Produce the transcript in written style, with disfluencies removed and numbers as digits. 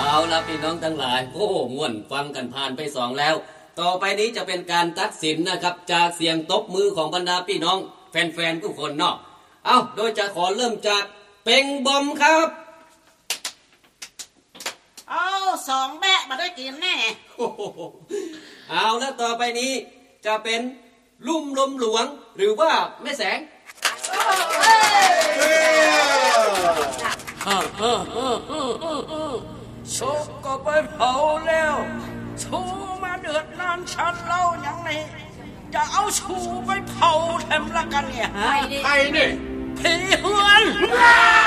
เอาละพี่น้องทั้งหลายโอ้ม่วนฟังกันผ่านไป2แล้วต่อไปนี้จะเป็นการตัดสินนะครับจากเสียงตบมือของบรรดาพี่น้องแฟนๆทุกคนเนาะเอาโดยจะขอเริ่มจากเป็งบอมครับเอา2แบะมาได้กินแน่เอาแล้วต่อไปนี้จะเป็นลุ่มลมหลวงหรือว่าแม่แสงโชคก็ไปเผาแล้วชูมาเดือดร้อนฉันเล่าอย่างนี้จะเอาชูไปเผาแถมละกันเนี่ยใครนี่ผีเฮือน